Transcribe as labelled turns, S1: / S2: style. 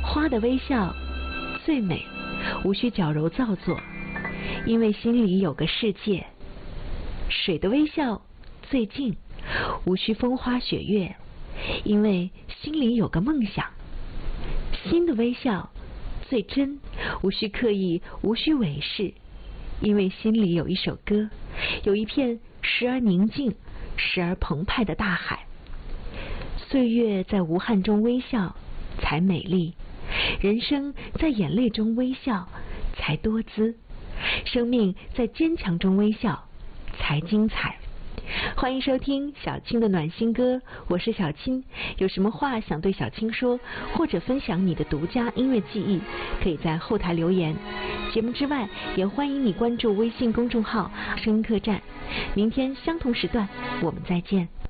S1: 花的微笑最美，无需矫揉造作，因为心里有个世界。水的微笑最静，无需风花雪月，因为心里有个梦想。心的微笑最真，无需刻意，无需伪饰，因为心里有一首歌，有一片时而宁静，时而澎湃的大海。岁月在无憾中微笑才美丽，人生在眼泪中微笑才多姿，生命在坚强中微笑才精彩。欢迎收听小青的暖心歌，我是小青。有什么话想对小青说，或者分享你的独家音乐记忆，可以在后台留言。节目之外，也欢迎你关注微信公众号声音客栈。明天相同时段我们再见。